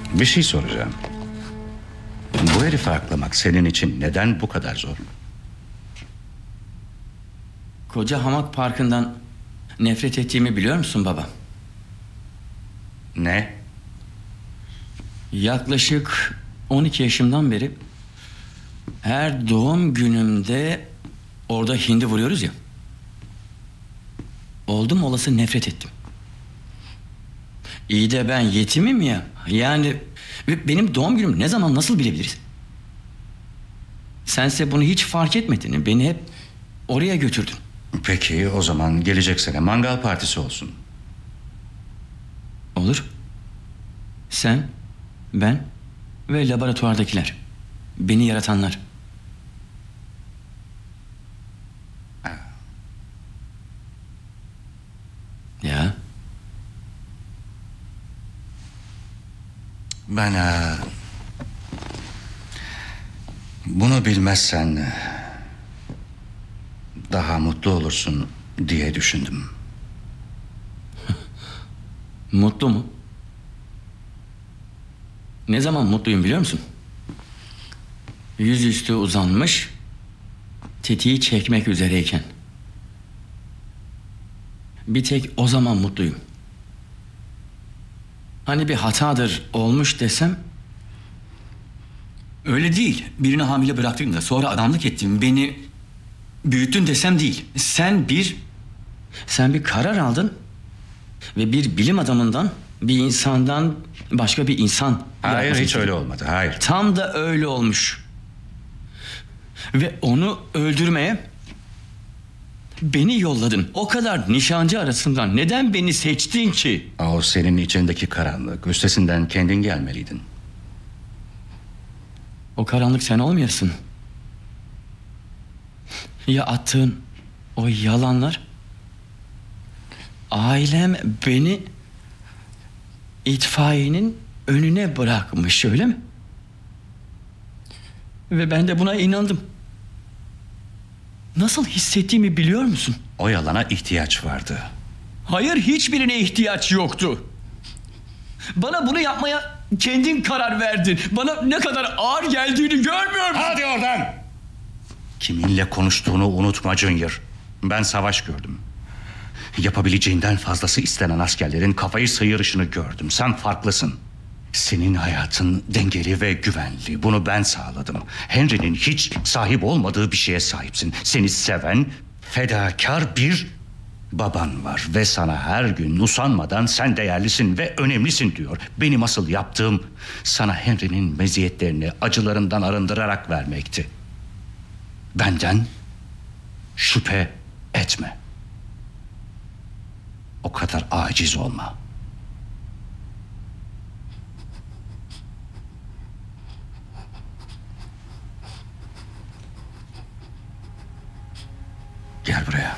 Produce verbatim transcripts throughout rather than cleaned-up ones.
Bir şey soracağım. Bu herifi aklamak senin için neden bu kadar zor? Koca Hamak Parkı'ndan nefret ettiğimi biliyor musun baba? Ne? Yaklaşık on iki yaşımdan beri her doğum günümde orada hindi vuruyoruz ya. Oldum olası nefret ettim. İyi de ben yetimim ya. Yani benim doğum günüm ne zaman nasıl bilebiliriz? Sense bunu hiç fark etmedin. Beni hep oraya götürdün. Peki o zaman gelecek sene mangal partisi olsun. Olur. Sen, ben ve laboratuvardakiler. Beni yaratanlar. Ya. Ben ha, bunu bilmezsen daha mutlu olursun diye düşündüm. Mutlu mu? Ne zaman mutluyum biliyor musun? Yüzüstü uzanmış, tetiği çekmek üzereyken. Bir tek o zaman mutluyum. Hani bir hatadır olmuş desem... Öyle değil. Birini hamile bıraktın da sonra adamlık ettin, beni büyüttün desem değil. Sen bir... Sen bir karar aldın ve bir bilim adamından, bir insandan başka bir insan... Hayır, yapmasını hiç istedin. öyle olmadı. Hayır. Tam da öyle olmuş. Ve onu öldürmeye beni yolladın. O kadar nişancı arasından neden beni seçtin ki? O senin içindeki karanlık. Üstesinden kendin gelmeliydin. O karanlık sen olmayasın. Ya attığın o yalanlar? Ailem beni itfaiyenin önüne bırakmış, öyle mi? Ve ben de buna inandım. Nasıl hissettiğimi biliyor musun? O yalana ihtiyaç vardı. Hayır, hiçbirine ihtiyaç yoktu. Bana bunu yapmaya kendin karar verdin. Bana ne kadar ağır geldiğini görmüyor musun? Hadi oradan! Kiminle konuştuğunu unutma Junior. Ben savaş gördüm. Yapabileceğinden fazlası istenen askerlerin kafayı sıyırışını gördüm. Sen farklısın. Senin hayatın dengeli ve güvenli. Bunu ben sağladım. Henry'nin hiç sahip olmadığı bir şeye sahipsin. Seni seven, fedakar bir baban var. Ve sana her gün usanmadan sen değerlisin ve önemlisin diyor. Benim asıl yaptığım sana Henry'nin meziyetlerini acılarından arındırarak vermekti. Benden şüphe etme. O kadar aciz olma. Gel buraya.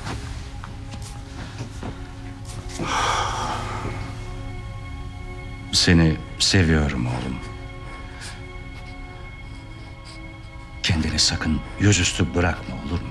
Seni seviyorum oğlum. Kendini sakın yüzüstü bırakma, olur mu?